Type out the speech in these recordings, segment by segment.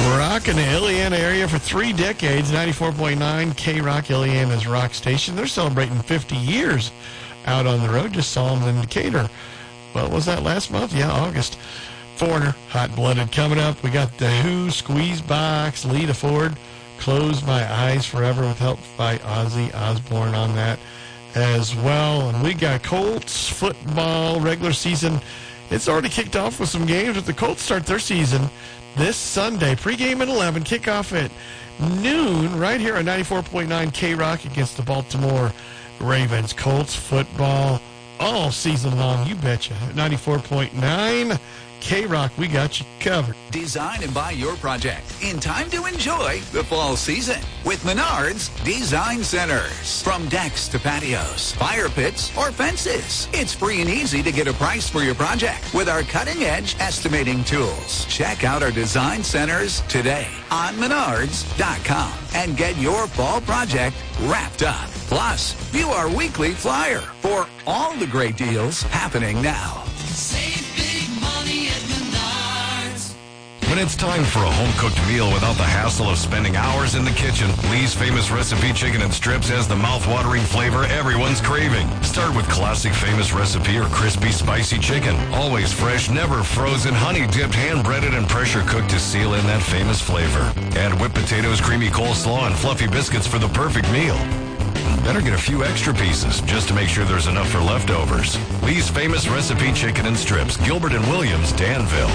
Rocking the Iliana area for 3 decades. 94.9 K-Rock, Iliana's rock station. They're celebrating 50 years out on the road. Just saw them in Decatur. What was that, last month? Yeah, August. Foreigner, Hot Blooded coming up. We got The Who, Squeeze Box, Lita Ford, Close My Eyes Forever with help by Ozzy Osbourne on that as well. And we got Colts football regular season. It's already kicked off with some games, but the Colts start their season this Sunday. Pregame at 11, kickoff at noon right here on 94.9 K-Rock against the Baltimore Ravens. Colts football all season long, you betcha. 94.9 K-Rock, we got you covered. Design and buy your project in time to enjoy the fall season with Menards Design Centers. From decks to patios, fire pits, or fences, it's free and easy to get a price for your project with our cutting-edge estimating tools. Check out our design centers today on Menards.com and get your fall project wrapped up. Plus, view our weekly flyer for all the great deals happening now. Save big money at Menards. When it's time for a home-cooked meal without the hassle of spending hours in the kitchen, Lee's Famous Recipe Chicken and Strips has the mouth-watering flavor everyone's craving. Start with classic Famous Recipe or crispy, spicy chicken. Always fresh, never frozen, honey-dipped, hand-breaded, and pressure-cooked to seal in that famous flavor. Add whipped potatoes, creamy coleslaw, and fluffy biscuits for the perfect meal. Better get a few extra pieces just to make sure there's enough for leftovers. Lee's Famous Recipe Chicken and Strips, Gilbert and Williams, Danville.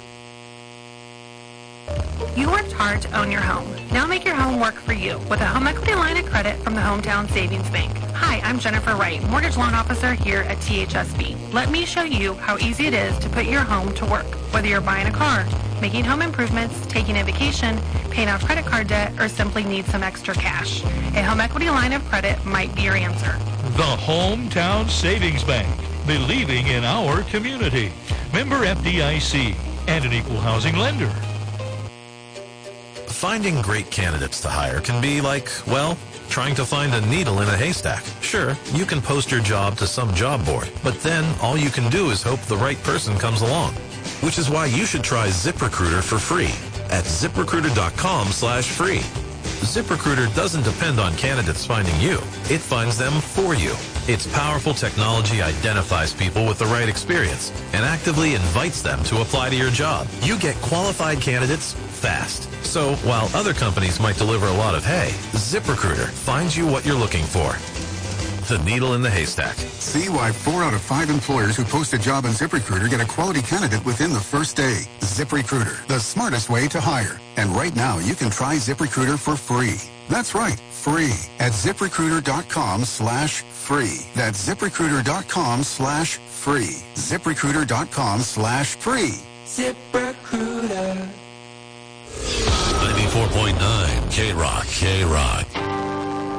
You worked hard to own your home. Now make your home work for you with a home equity line of credit from the Hometown Savings Bank. Hi, I'm Jennifer Wright, mortgage loan officer here at THSB. Let me show you how easy it is to put your home to work. Whether you're buying a car, making home improvements, taking a vacation, paying off credit card debt, or simply need some extra cash, a home equity line of credit might be your answer. The Hometown Savings Bank, believing in our community. Member FDIC and an equal housing lender. Finding great candidates to hire can be like, well, trying to find a needle in a haystack. Sure, you can post your job to some job board, but then all you can do is hope the right person comes along. Which is why you should try ZipRecruiter for free at ZipRecruiter.com/free. ZipRecruiter doesn't depend on candidates finding you. It finds them for you. Its powerful technology identifies people with the right experience and actively invites them to apply to your job. You get qualified candidates fast. So while other companies might deliver a lot of hay, ZipRecruiter finds you what you're looking for. The needle in the haystack. See why 4 out of 5 employers who post a job on ZipRecruiter get a quality candidate within the first day. ZipRecruiter, the smartest way to hire. And right now, you can try ZipRecruiter for free. That's right, free at ZipRecruiter.com/free. That's ZipRecruiter.com/free. ZipRecruiter.com/free. ZipRecruiter. 94.9 K-Rock, K-Rock.